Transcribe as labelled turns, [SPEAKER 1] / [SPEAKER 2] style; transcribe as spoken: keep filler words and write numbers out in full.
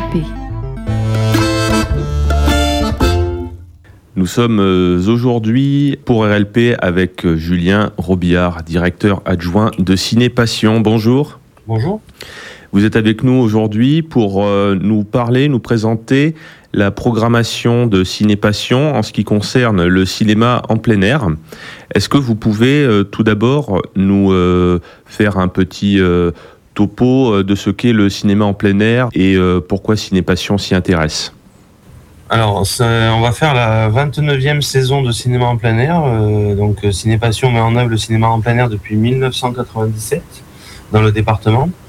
[SPEAKER 1] P.
[SPEAKER 2] Nous sommes aujourd'hui pour R L P avec Julien Robillard, directeur adjoint de Ciné Passion. Bonjour.
[SPEAKER 3] Bonjour.
[SPEAKER 2] Vous êtes avec nous aujourd'hui pour nous parler, nous présenter la programmation de Ciné Passion en ce qui concerne le cinéma en plein air. Est-ce que vous pouvez euh, tout d'abord nous euh, faire un petit euh, topo de ce qu'est le cinéma en plein air et euh, pourquoi Ciné Passion s'y intéresse ?
[SPEAKER 3] Alors, ça, on va faire la vingt-neuvième saison de cinéma en plein air. Euh, donc, Ciné Passion met en œuvre le cinéma en plein air depuis mille neuf cent quatre-vingt-dix-sept dans le département.